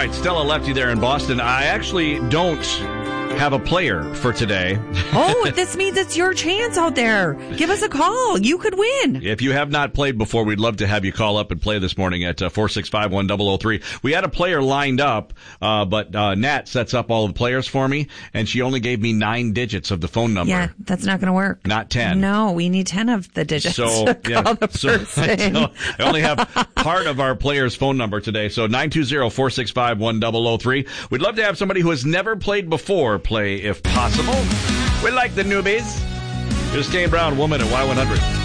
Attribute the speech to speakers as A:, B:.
A: right, Stella left you there in Boston. I actually don't have a player for today.
B: Oh, this means it's your chance out there. Give us a call. You could win.
A: If you have not played before, we'd love to have you call up and play this morning at 465-1003. We had a player lined up, but Nat sets up all the players for me, and she only gave me 9 digits of the phone number.
B: Yeah, that's not going to work.
A: Not 10.
B: No, we need 10 of the digits to call the person.
A: I only have part of our player's phone number today, so 920-465-1003. We'd love to have somebody who has never played before play if possible. We like the newbies. Here's Kane Brown, Woman at Y100.